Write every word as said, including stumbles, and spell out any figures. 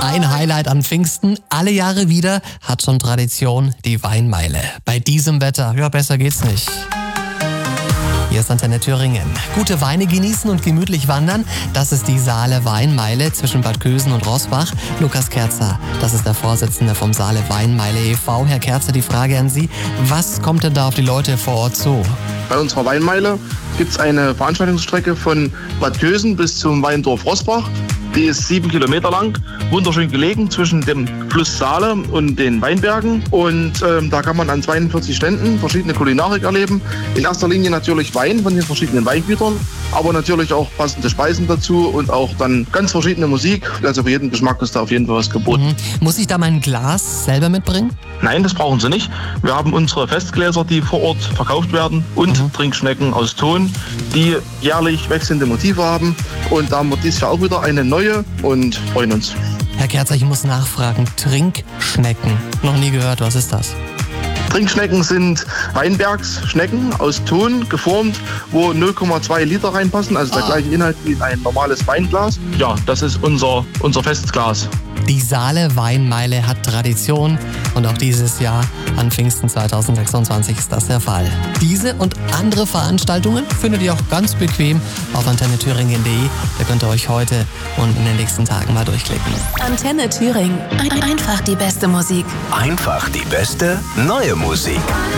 Ein Highlight an Pfingsten, alle Jahre wieder, hat schon Tradition, die Weinmeile. Bei diesem Wetter, ja, besser geht's nicht. Hier ist Antenne Thüringen. Gute Weine genießen und gemütlich wandern, das ist die Saale Weinmeile zwischen Bad Kösen und Roßbach. Lukas Kerzer, das ist der Vorsitzende vom Saale Weinmeile e V Herr Kerzer, die Frage an Sie, was kommt denn da auf die Leute vor Ort zu? Bei unserer Weinmeile gibt es eine Veranstaltungsstrecke von Bad Kösen bis zum Weindorf Roßbach. Die ist sieben Kilometer lang, wunderschön gelegen zwischen dem Fluss Saale und den Weinbergen. Und ähm, da kann man an zweiundvierzig Ständen verschiedene Kulinarik erleben. In erster Linie natürlich Wein von den verschiedenen Weingütern, aber natürlich auch passende Speisen dazu und auch dann ganz verschiedene Musik. Also für jeden Geschmack ist da auf jeden Fall was geboten. Mhm. Muss ich da mein Glas selber mitbringen? Nein, das brauchen Sie nicht. Wir haben unsere Festgläser, die vor Ort verkauft werden, und mhm. Trinkschnecken aus Ton, die jährlich wechselnde Motive haben. Und da haben wir dieses Jahr auch wieder eine neue und freuen uns. Herr Kerzer, ich muss nachfragen. Trinkschnecken. Noch nie gehört, was ist das? Trinkschnecken sind Weinbergsschnecken aus Ton geformt, wo null Komma zwei Liter reinpassen, also der ah. gleiche Inhalt wie ein normales Weinglas. Ja, das ist unser, unser Festglas. Die Saale Weinmeile hat Tradition und auch dieses Jahr an Pfingsten zweitausendsechsundzwanzig ist das der Fall. Diese und andere Veranstaltungen findet ihr auch ganz bequem auf antenne thüringen punkt de. Da könnt ihr euch heute und in den nächsten Tagen mal durchklicken. Antenne Thüringen. Einfach die beste Musik. Einfach die beste neue Musik.